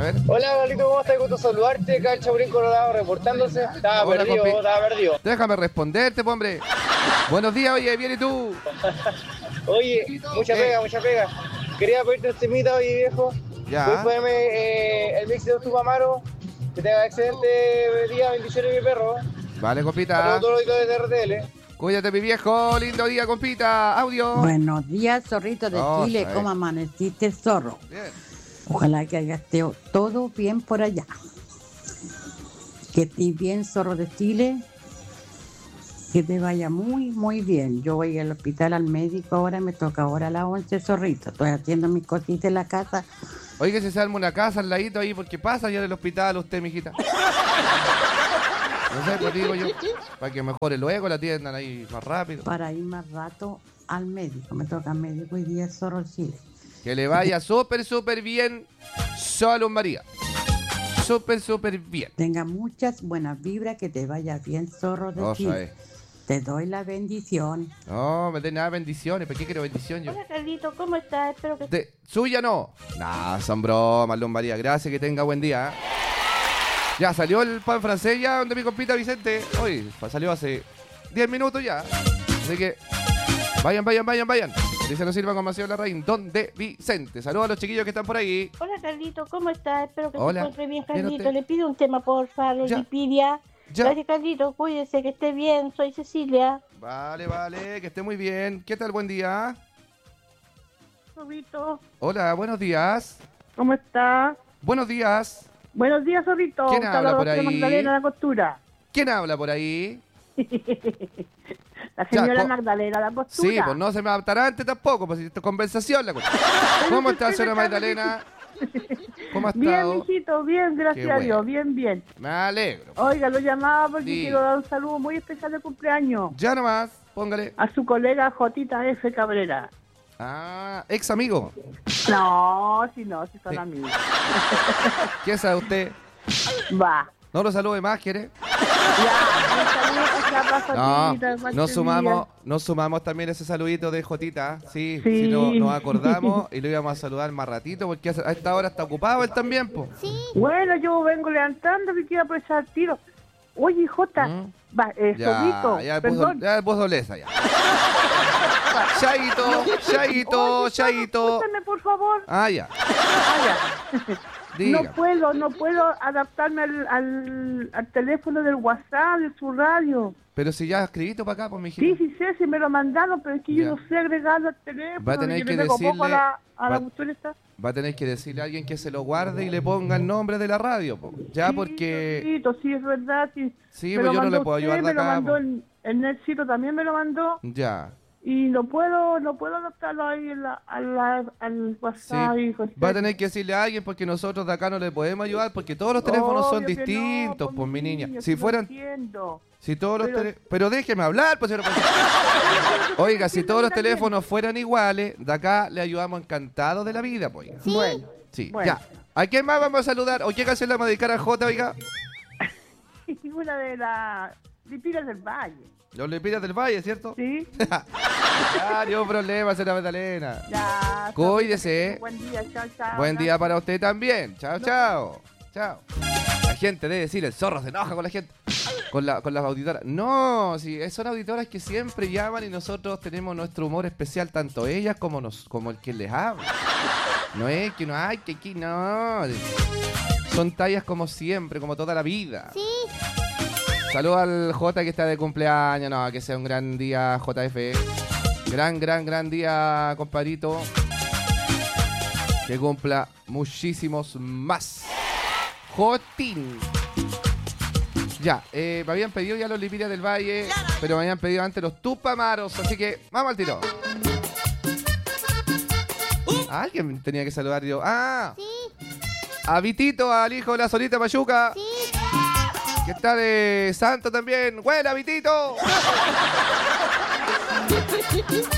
ver. Hola, Carlito, ¿cómo estás? Gusto saludarte. Acá el Chapulín Colorado reportándose. Estaba Hola, perdido, compi. estaba perdido. Déjame responderte, po, hombre. Buenos días, oye, bien, ¿y tú? Oye, mucha ¿Qué? pega, mucha pega. Quería pedirte un temita, oye, viejo. Ya. Puedes ponerme el mix de tu Amaro. Que tenga excelente día, bendiciones, mi perro. Vale, Saludos compita. a todos los de RTL. Cuídate, mi viejo. Lindo día, compita. Audio. Buenos días, zorrito de Oh, Chile. sí. ¿Cómo amaneciste, zorro? Bien. Ojalá que haya estado todo bien por allá. Que estés bien, zorro de Chile. Que te vaya muy, muy bien. Yo voy al hospital, al médico ahora. Me toca ahora a las 11, zorrito. Estoy haciendo mis cositas en la casa. Oye, que se arma una casa al ladito ahí, porque pasa allá del hospital usted, mijita. No sé, pues digo yo, para que mejore luego, la atiendan ahí más rápido. Para ir más rato al médico. Me toca médico hoy día, zorro de Chile. Que le vaya súper, súper bien, Salud María. Súper, súper bien. Tenga muchas buenas vibras. Que te vaya bien, zorro de No, Chile. sabes. Te doy la bendición. No, me den nada bendiciones. ¿Para qué quiero bendición yo? Hola Carlito, ¿cómo estás? Espero que Suya no. Nah, son bromas, Luz María. Gracias, que tenga buen día. Ya salió el pan francés ya donde mi compita Vicente. Hoy salió hace 10 minutos ya. Así que vayan. Dice no sirva con Maceo Larraín. Donde Vicente. Saludos a los chiquillos que están por ahí. Hola Carlito, ¿cómo estás? Espero que Hola. se encuentre bien, Bien, Carlito. usted. Le pido un tema, porfa, Ya. Lolipidia. Ya. Gracias, Carlito, cuídese, que esté bien. Soy Cecilia. Vale, que esté muy bien. ¿Qué tal? Buen día. Zorrito, Hola, buenos días. ¿cómo estás? Buenos días. Buenos días, Zorrito. ¿Quién habla por ahí? Magdalena La Costura. ¿Quién habla por ahí? La Ya, señora co- Magdalena La Costura. Sí, pues no se me atarante tampoco, pues esto es conversación la cosa. ¿Cómo está, señora Magdalena? ¿Cómo ha Bien, estado? mijito, bien, gracias Qué a Dios, bueno. bien. Me alegro. Oiga, lo llamaba porque Sí. quiero dar un saludo muy especial de cumpleaños Ya nomás, póngale. a su colega Jotita F. Cabrera. Ah, ex amigo. No, si son Sí. amigos. ¿Qué sabe usted? Va. No lo salude más, ¿quiere? Ya, un saludo especial para No, Jotita, para nos sumamos también ese saludito de Jotita. Sí, Sí. sí, nos acordamos y lo íbamos a saludar más ratito porque a esta hora está ocupado él también, po. Bueno, yo vengo levantando que quiero aprovechar el tiro. Oye, Jota, ¿Mm? va, Zorrito, Ya, perdón. vos dobleza ya. Chaito. Escúchame, por favor. Ah, ya. Vaya. Diga. No puedo adaptarme al teléfono del WhatsApp, de su radio. Pero si ya escribiste para acá, pues, mijito. Sí, sé, si me lo mandaron, pero es que Ya. yo no sé agregarlo al teléfono. Va a tener yo que le pego poco decirle- a la va- cuestión esta. Va a tener que decirle a alguien que se lo guarde y le ponga el nombre de la radio, po. Ya, Sí, porque... Zorrito, sí, es verdad, sí. Sí, Me pues lo yo no le mandó puedo usted, ayudar de me lo acá, mandó po. el Nexito también me lo mandó. Ya. Y no puedo adaptarlo ahí al WhatsApp. Sí. y con Va a tener que decirle a alguien porque nosotros de acá no le podemos ayudar porque todos los teléfonos son Obvio que distintos, no, pues, mi niña. niño, Si sí lo fueran... entiendo. Si todos los Pero- Pero déjeme hablar, pues, señora. Oiga, si todos los teléfonos fueran iguales, de acá le ayudamos encantados de la vida, pues. Bueno, Sí, bueno. ya. ¿A quién más vamos a saludar? ¿O qué canción le vamos a dedicar a Jota, oiga? una de las Lipiras del Valle. Los Lepiras del Valle, ¿cierto? ¿Sí? Ah, no problema, señora Magdalena. Ya. Cuídese. Buen día, chao, chao. Buen día para usted también. Chao, chao. Chao. La gente debe decir, el zorro se enoja con la gente. Con las auditoras. No, sí, son auditoras que siempre llaman y nosotros tenemos nuestro humor especial, tanto ellas como el que les habla. No es que no hay que aquí, no. Son tallas como siempre, como toda la vida. Sí. Saludos al J que está de cumpleaños. No, que sea un gran día, JF. Gran día, compadrito. Que cumpla muchísimos más. Jotín. Ya, me habían pedido ya los Lipiras del Valle, pero me habían pedido antes los Tupamaros, así que vamos al tiro. Alguien tenía que saludar yo. Ah, Sí. a Vitito, al hijo de la Solita Mayuca, Sí. que está de santo también. ¡Buena, Vitito!